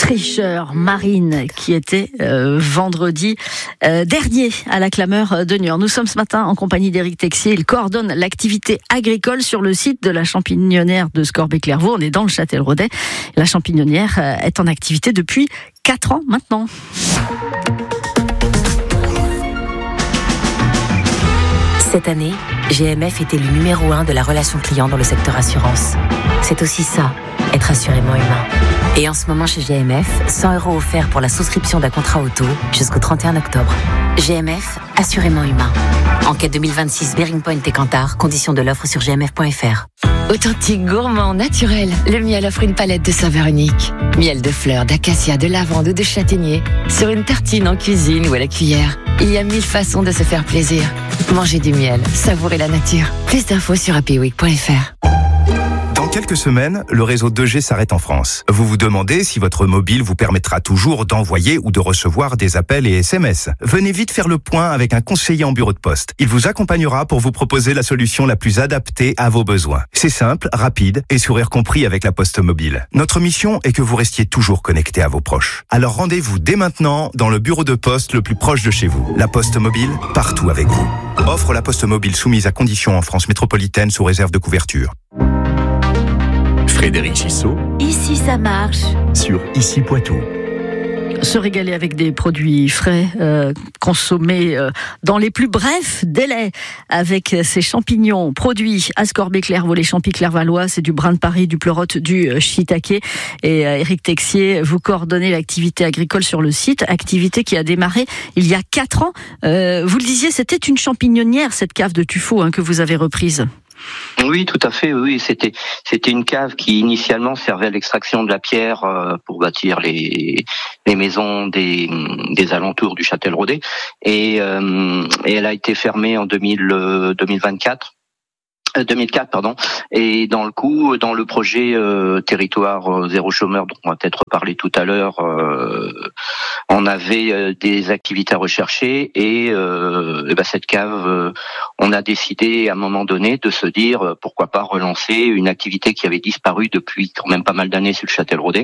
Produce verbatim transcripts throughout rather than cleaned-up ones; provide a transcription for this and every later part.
Tricheur Marine qui était euh, vendredi euh, dernier à la Clameur de Niort. Nous sommes ce matin en compagnie d'Éric Texier. Il coordonne l'activité agricole sur le site de la Champignonnière de Scorbé-Clairvaux. On est dans le Châtelleraudais. La Champignonnière euh, est en activité depuis quatre ans maintenant. Cette année, G M F est élu numéro un de la relation client dans le secteur assurance. C'est aussi ça, être assurément humain. Et en ce moment chez G M F, cent euros offerts pour la souscription d'un contrat auto jusqu'au trente et un octobre. G M F, assurément humain. Enquête deux mille vingt-six Bearing Point et Kantar, conditions de l'offre sur g m f point f r. Authentique, gourmand, naturel, le miel offre une palette de saveurs uniques. Miel de fleurs, d'acacia, de lavande ou de châtaignier. Sur une tartine, en cuisine ou à la cuillère. Il y a mille façons de se faire plaisir. Mangez du miel, savourez la nature. Plus d'infos sur happy week point f r. Dans quelques semaines, le réseau deux G s'arrête en France. Vous vous demandez si votre mobile vous permettra toujours d'envoyer ou de recevoir des appels et S M S. Venez vite faire le point avec un conseiller en bureau de poste. Il vous accompagnera pour vous proposer la solution la plus adaptée à vos besoins. C'est simple, rapide et sourire compris avec la Poste Mobile. Notre mission est que vous restiez toujours connecté à vos proches. Alors rendez-vous dès maintenant dans le bureau de poste le plus proche de chez vous. La Poste Mobile, partout avec vous. Offre la Poste Mobile soumise à conditions en France métropolitaine sous réserve de couverture. Frédéric Gissot, Ici ça marche. sur Ici Poitou. Se régaler avec des produits frais, euh, consommés euh, dans les plus brefs délais, avec ces champignons produits à Scorbé-Clairvaux, les champis clairvalois, c'est du brin de Paris, du pleurote, du euh, shiitake. Et euh, Éric Texier, vous coordonnez l'activité agricole sur le site, activité qui a démarré il y a quatre ans. Euh, vous le disiez, c'était une champignonnière, cette cave de tuffeau hein, que vous avez reprise. Oui, tout à fait. Oui, c'était c'était une cave qui initialement servait à l'extraction de la pierre euh, pour bâtir les les maisons des des alentours du Châtelleraudais, et, euh, et elle a été fermée en deux mille vingt-quatre. deux mille quatre, pardon. Et dans le coup, dans le projet euh, territoire euh, zéro chômeur, dont on va peut-être reparler tout à l'heure, euh, on avait euh, des activités à rechercher, et, euh, et ben cette cave, euh, on a décidé à un moment donné de se dire euh, pourquoi pas relancer une activité qui avait disparu depuis quand même pas mal d'années sur le Châtelleraudais.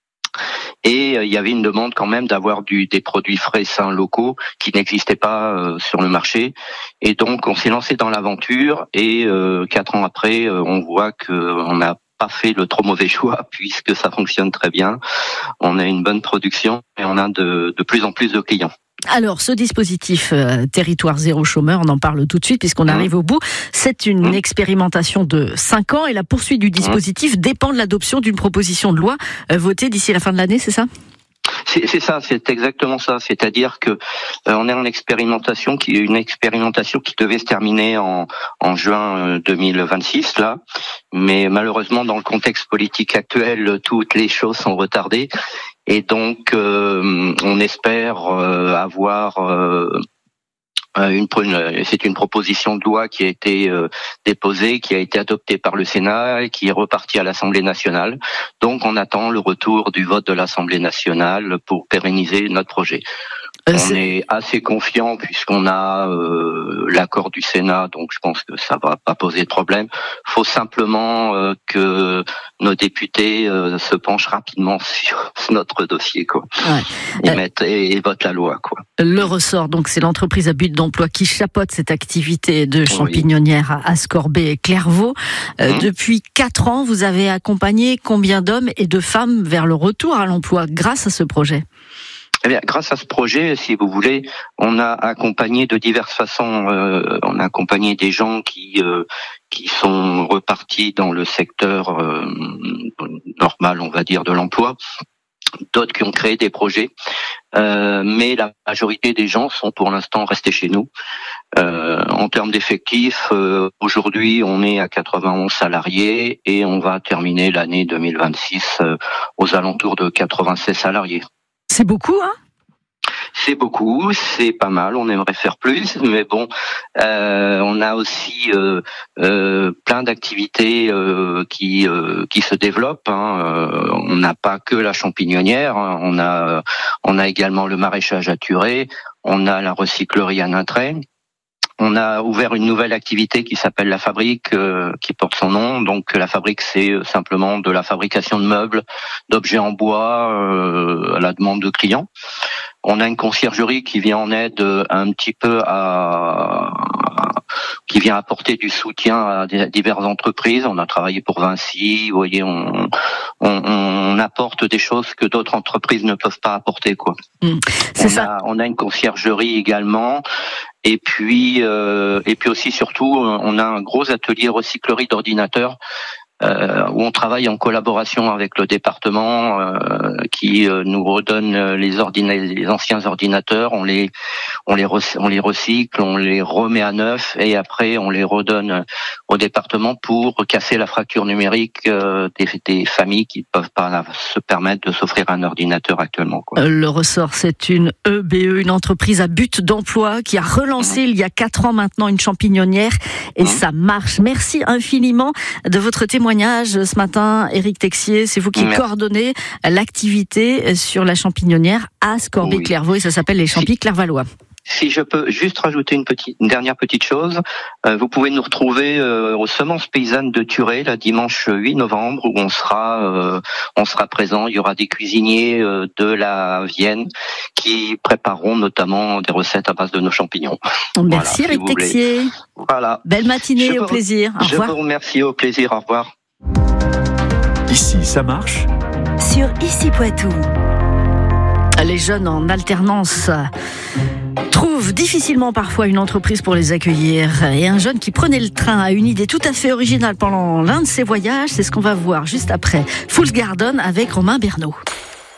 Et euh, il y avait une demande quand même d'avoir du, des produits frais sains locaux qui n'existaient pas euh, sur le marché. Et donc on s'est lancé dans l'aventure, et euh, quatre ans après, euh, on voit qu'on n'a pas fait le trop mauvais choix, puisque ça fonctionne très bien. On a une bonne production et on a de, de plus en plus de clients. Alors, ce dispositif euh, territoire zéro chômeur, on en parle tout de suite puisqu'on mmh. arrive au bout. C'est une mmh. expérimentation de cinq ans, et la poursuite du dispositif mmh. dépend de l'adoption d'une proposition de loi euh, votée d'ici la fin de l'année, c'est ça ? C'est, c'est ça, c'est exactement ça. C'est-à-dire que euh, on est en expérimentation, qui est une expérimentation qui devait se terminer en, en juin deux mille vingt-six là, mais malheureusement dans le contexte politique actuel, toutes les choses sont retardées, et donc euh, on espère euh, avoir euh, Une, une, c'est une proposition de loi qui a été euh, déposée, qui a été adoptée par le Sénat et qui est repartie à l'Assemblée nationale. Donc on attend le retour du vote de l'Assemblée nationale pour pérenniser notre projet. Euh, on est assez confiant puisqu'on a euh, l'accord du Sénat, donc je pense que ça va pas poser de problème. Faut simplement euh, que nos députés euh, se penchent rapidement sur notre dossier, quoi. Ouais. Et, euh, mettent, et, et votent la loi, quoi. Le ressort, donc, c'est l'entreprise à but d'emploi qui chapeaute cette activité de champignonnière à, à Scorbé-Clairvaux. Euh, mmh. Depuis quatre ans, vous avez accompagné combien d'hommes et de femmes vers le retour à l'emploi grâce à ce projet ? Eh bien, grâce à ce projet, si vous voulez, on a accompagné de diverses façons. Euh, on a accompagné des gens qui euh, qui sont repartis dans le secteur euh, normal, on va dire, de l'emploi. D'autres qui ont créé des projets, euh, mais la majorité des gens sont pour l'instant restés chez nous. Euh, en termes d'effectifs, euh, aujourd'hui, on est à quatre-vingt-onze salariés et on va terminer l'année deux mille vingt-six euh, aux alentours de quatre-vingt-seize salariés. C'est beaucoup, hein ? C'est beaucoup, c'est pas mal, on aimerait faire plus, mais bon, euh, on a aussi euh, euh, plein d'activités euh, qui euh, qui se développent. Hein. Euh, on n'a pas que la champignonnière, hein. on a on a également le maraîchage à Thurey, on a la recyclerie à Naintray. on a ouvert une nouvelle activité qui s'appelle la fabrique, euh, qui porte son nom. Donc la fabrique, c'est simplement de la fabrication de meubles, d'objets en bois euh, à la demande de clients. On a une conciergerie qui vient en aide un petit peu à, qui vient apporter du soutien à diverses entreprises. On a travaillé pour Vinci, vous voyez, on, on, on apporte des choses que d'autres entreprises ne peuvent pas apporter, quoi. Mmh, c'est on ça. A, on a une conciergerie également. Et puis, euh, et puis aussi, surtout, on a un gros atelier recyclerie d'ordinateurs. Euh, où on travaille en collaboration avec le département euh, qui euh, nous redonne les, ordina- les anciens ordinateurs, on les on les rec- on les recycle, on les remet à neuf et après on les redonne au département pour casser la fracture numérique euh, des, des familles qui ne peuvent pas se permettre de s'offrir un ordinateur actuellement, quoi. Le ressort, c'est une E B E, une entreprise à but d'emploi qui a relancé mmh. il y a quatre ans maintenant une champignonnière et mmh. ça marche. Merci infiniment de votre témoignage ce matin, Éric Texier. C'est vous qui Merci. coordonnez l'activité sur la champignonnière à Scorbé-Clairvaux et ça s'appelle les Champis Clairvalois. Si je peux juste rajouter une petite, une dernière petite chose, euh, vous pouvez nous retrouver euh, aux Semences Paysannes de Thurey, le dimanche huit novembre, où on sera, euh, on sera présent. Il y aura des cuisiniers euh, de la Vienne qui prépareront notamment des recettes à base de nos champignons. Merci, Éric voilà, si Texier. Voilà. Belle matinée, je au vous, plaisir. Au je revoir. vous remercie, au plaisir. Au revoir. Ici, ça marche. Sur Ici Poitou. Les jeunes en alternance trouvent difficilement parfois une entreprise pour les accueillir. Et un jeune qui prenait le train a une idée tout à fait originale pendant l'un de ses voyages. C'est ce qu'on va voir juste après Fool's Garden avec Romain Bernot.